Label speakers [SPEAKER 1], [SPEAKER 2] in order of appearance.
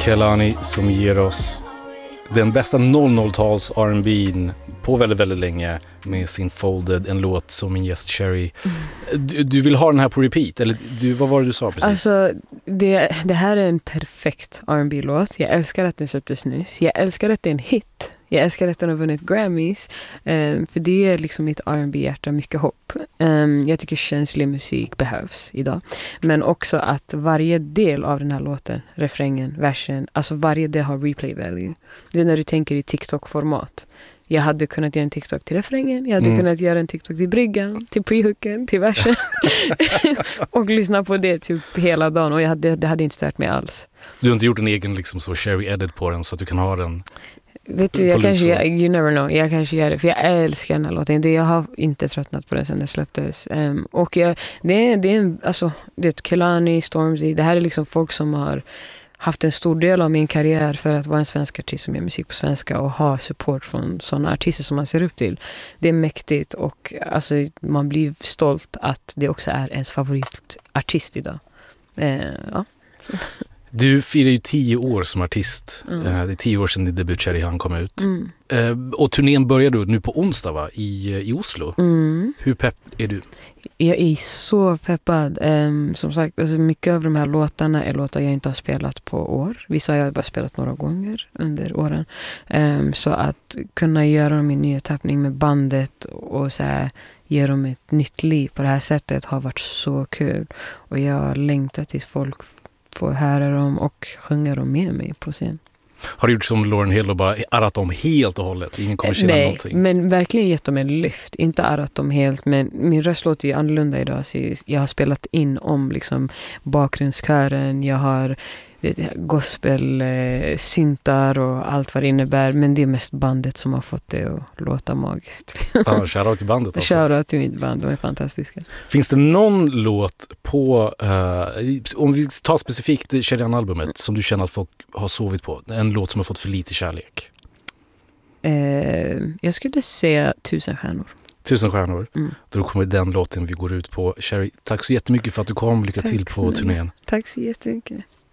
[SPEAKER 1] Kehlani som ger oss den bästa 00-tals R&B:n på väldigt, väldigt länge med sin Folded, en låt som min gäst Cherry. Du vill ha den här på repeat? Eller vad var det du sa precis?
[SPEAKER 2] Alltså, det här är en perfekt R&B-låt. Jag älskar att den släpptes nyss. Jag älskar att det är en hit. Jag älskar att den har vunnit Grammys. För det är liksom mitt R&B-hjärta, mycket hopp. Jag tycker känslig musik behövs idag. Men också att varje del av den här låten, refrängen, versen, alltså varje del har replay value. Det är när du tänker i TikTok-format. Jag hade kunnat göra en TikTok till refrängen. Jag hade kunnat göra en TikTok till bryggan, till pre-hooken, till versen. Och lyssna på det typ hela dagen. Och det hade inte stört mig alls.
[SPEAKER 1] Du har inte gjort en egen liksom så Cherry edit på den så att du kan ha den?
[SPEAKER 2] Vet du, you never know. Jag kanske gör det, för jag älskar den här låten. Jag har inte tröttnat på den sedan den släpptes. Och det är Kehlani, Stormzy. Det här är liksom folk som har haft en stor del av min karriär för att vara en svensk artist som gör musik på svenska och ha support från sådana artister som man ser upp till. Det är mäktigt och alltså, man blir stolt att det också är ens favoritartist idag. Ja.
[SPEAKER 1] Du firar ju 10 år som artist. Det är 10 år sedan din debut Cherry kom ut. Och turnén börjar då nu på onsdag, va? I Oslo. Hur pepp är du? Jag
[SPEAKER 2] är så peppad. Som sagt, alltså mycket av de här låtarna är låtar jag inte har spelat på år. Vissa har jag bara spelat några gånger under åren. Så att kunna göra dem i ny tappning med bandet och så här, ge dem ett nytt liv på det här sättet har varit så kul. Och jag längtar tills folk får höra dem och sjunga dem med mig på scen.
[SPEAKER 1] Har du gjort som Lauryn Hill och bara arrat dem helt och hållet? Ingen kommersiella någonting?
[SPEAKER 2] Men verkligen gett dem en lyft. Inte arrat dem helt, men min röst låter ju annorlunda idag. Så jag har spelat in om liksom bakgrundskören. Jag har gospel, syntar och allt vad det innebär. Men det är mest bandet som har fått det att låta magiskt.
[SPEAKER 1] Ja, shoutout till bandet alltså.
[SPEAKER 2] Shoutout till mitt band, de är fantastiska.
[SPEAKER 1] Finns det någon låt på, om vi tar specifikt Cherry-albumet som du känner att folk har sovit på? En låt som har fått för lite kärlek?
[SPEAKER 2] Jag skulle säga 1000 stjärnor.
[SPEAKER 1] 1000 stjärnor. Då kommer den låten vi går ut på. Cherry, tack så jättemycket för att du kom. Lycka till på turnén.
[SPEAKER 2] Tack så jättemycket.